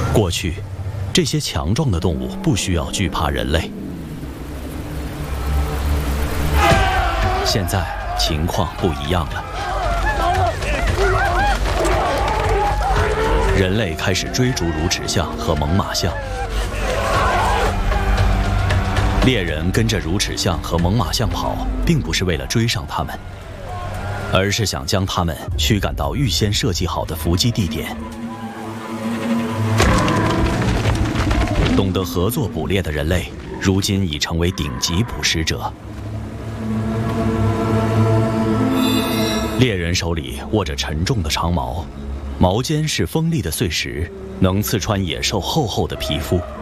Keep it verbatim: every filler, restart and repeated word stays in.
过去，这些强壮的动物不需要惧怕人类。现在情况不一样了，人类开始追逐乳齿象和猛犸象。猎人跟着乳齿象和猛犸象跑，并不是为了追上它们，而是想将它们驱赶到预先设计好的伏击地点。懂得合作捕猎的人类，如今已成为顶级捕食者。猎人手里握着沉重的长矛，矛尖是锋利的碎石，能刺穿野兽厚厚的皮肤。